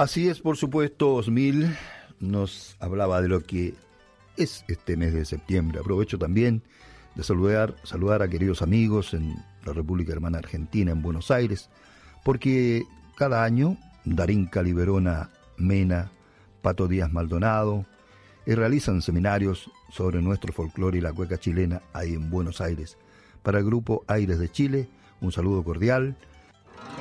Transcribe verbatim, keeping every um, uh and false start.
Así es, por supuesto, Osmil nos hablaba de lo que es este mes de septiembre. Aprovecho también de saludar, saludar a queridos amigos en la República Hermana Argentina, en Buenos Aires, porque cada año Darín Caliberona Mena, Pato Díaz Maldonado, y realizan seminarios sobre nuestro folclore y la cueca chilena ahí en Buenos Aires. Para el grupo Aires de Chile, un saludo cordial.